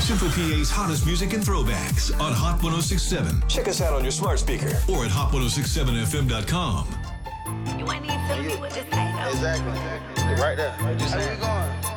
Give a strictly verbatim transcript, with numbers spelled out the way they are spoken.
Central P A's hottest music and throwbacks on Hot one oh six point seven. Check us out on your smart speaker or at hot ten sixty-seven f m dot com. You ain't even feeling me with this thing, though. Exactly. Right there. What you saying? How you going?